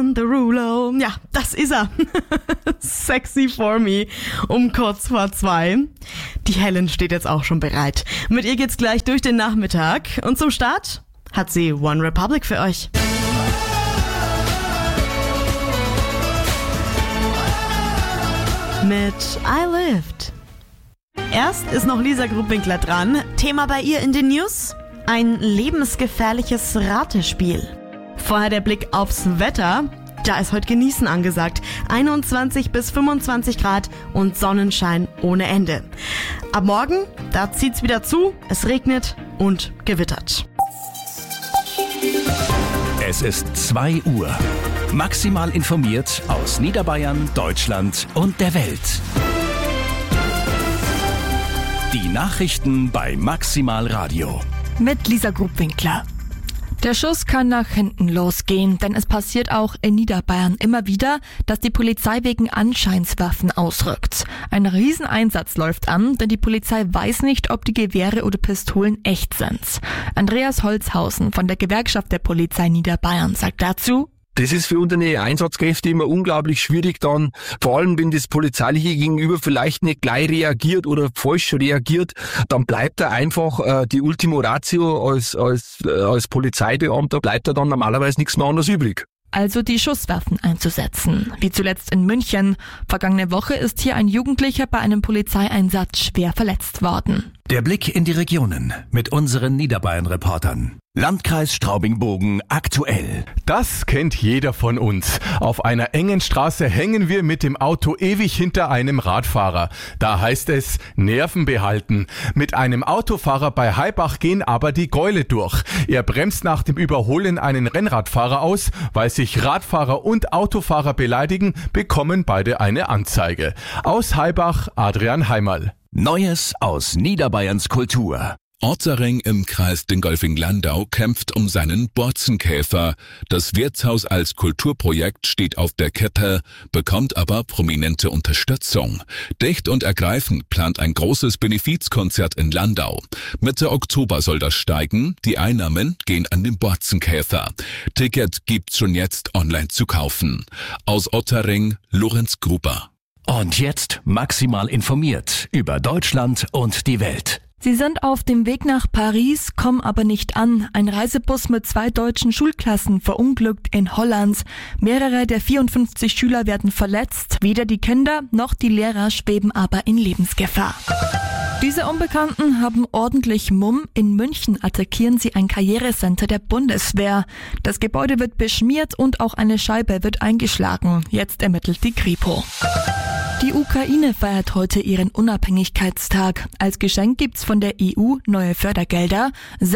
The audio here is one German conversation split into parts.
Derulo, ja, das ist er. Sexy for me, um kurz vor 2. Die Helen steht jetzt auch schon bereit. Mit ihr geht's gleich durch den Nachmittag. Und zum Start hat sie One Republic für euch. Mit I Lived. Erst ist noch Lisa Grubwinkler dran. Thema bei ihr in den News: ein lebensgefährliches Ratespiel. Vorher der Blick aufs Wetter. Da ist heute Genießen angesagt. 21 bis 25 Grad und Sonnenschein ohne Ende. Ab morgen, da zieht's wieder zu, es regnet und gewittert. Es ist 2 Uhr. Maximal informiert aus Niederbayern, Deutschland und der Welt. Die Nachrichten bei Maximal Radio. Mit Lisa Grubwinkler. Der Schuss kann nach hinten losgehen, denn es passiert auch in Niederbayern immer wieder, dass die Polizei wegen Anscheinswaffen ausrückt. Ein Rieseneinsatz läuft an, denn die Polizei weiß nicht, ob die Gewehre oder Pistolen echt sind. Andreas Holzhausen von der Gewerkschaft der Polizei Niederbayern sagt dazu: Das ist für unsere Einsatzkräfte immer unglaublich schwierig dann, vor allem wenn das polizeiliche Gegenüber vielleicht nicht gleich reagiert oder falsch reagiert, dann bleibt er einfach die Ultimo Ratio als Polizeibeamter, bleibt er dann normalerweise nichts mehr anderes übrig. Also die Schusswaffen einzusetzen, wie zuletzt in München. Vergangene Woche ist hier ein Jugendlicher bei einem Polizeieinsatz schwer verletzt worden. Der Blick in die Regionen mit unseren Niederbayern-Reportern. Landkreis Straubing-Bogen aktuell. Das kennt jeder von uns. Auf einer engen Straße hängen wir mit dem Auto ewig hinter einem Radfahrer. Da heißt es Nerven behalten. Mit einem Autofahrer bei Haibach gehen aber die Gäule durch. Er bremst nach dem Überholen einen Rennradfahrer aus. Weil sich Radfahrer und Autofahrer beleidigen, bekommen beide eine Anzeige. Aus Haibach, Adrian Heimerl. Neues aus Niederbayerns Kultur. Ottereng im Kreis Dingolfing-Landau kämpft um seinen Borzenkäfer. Das Wirtshaus als Kulturprojekt steht auf der Kippe, bekommt aber prominente Unterstützung. Dicht und Ergreifend plant ein großes Benefizkonzert in Landau. Mitte Oktober soll das steigen. Die Einnahmen gehen an den Borzenkäfer. Ticket gibt's schon jetzt online zu kaufen. Aus Ottereng, Lorenz Gruber. Und jetzt maximal informiert über Deutschland und die Welt. Sie sind auf dem Weg nach Paris, kommen aber nicht an. Ein Reisebus mit 2 deutschen Schulklassen verunglückt in Holland. Mehrere der 54 Schüler werden verletzt. Weder die Kinder noch die Lehrer schweben aber in Lebensgefahr. Diese Unbekannten haben ordentlich Mumm. In München attackieren sie ein Karrierecenter der Bundeswehr. Das Gebäude wird beschmiert und auch eine Scheibe wird eingeschlagen. Jetzt ermittelt die Kripo. Die Ukraine feiert heute ihren Unabhängigkeitstag. Als Geschenk gibt's von der EU neue Fördergelder,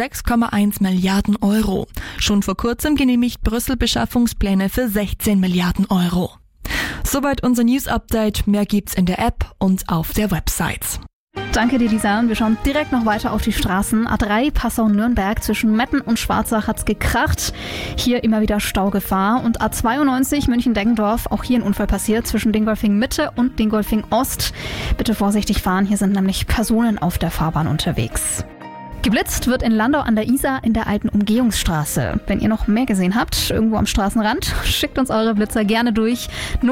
6,1 Milliarden Euro. Schon vor kurzem genehmigt Brüssel Beschaffungspläne für 16 Milliarden Euro. Soweit unser News-Update. Mehr gibt's in der App und auf der Website. Danke dir, Lisa. Wir schauen direkt noch weiter auf die Straßen. A3 Passau-Nürnberg zwischen Metten und Schwarzach hat's gekracht. Hier immer wieder Staugefahr. Und A92 München-Deggendorf, auch hier ein Unfall passiert zwischen Dingolfing-Mitte und Dingolfing-Ost. Bitte vorsichtig fahren, hier sind nämlich Personen auf der Fahrbahn unterwegs. Geblitzt wird in Landau an der Isar in der alten Umgehungsstraße. Wenn ihr noch mehr gesehen habt, irgendwo am Straßenrand, schickt uns eure Blitzer gerne durch.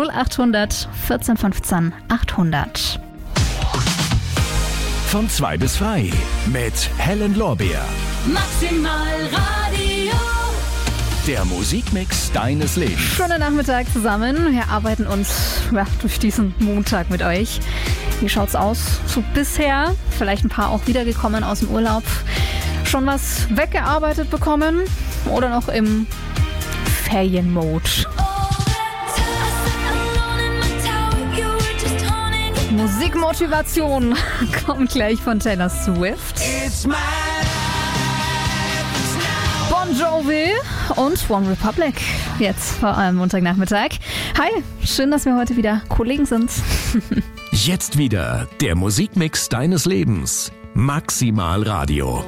0800 14 15 800. Von 2 bis 3 mit Helen Lorbeer. Maximal Radio. Der Musikmix deines Lebens. Schönen Nachmittag zusammen. Wir arbeiten uns durch diesen Montag mit euch. Wie schaut's aus? So bisher, vielleicht ein paar auch wiedergekommen aus dem Urlaub. Schon was weggearbeitet bekommen? Oder noch im Ferienmode? Musikmotivation kommt gleich von Taylor Swift. Bon Jovi und One Republic. Jetzt vor allem Montagnachmittag. Hi, schön, dass wir heute wieder Kollegen sind. Jetzt wieder der Musikmix deines Lebens. Maximal Radio.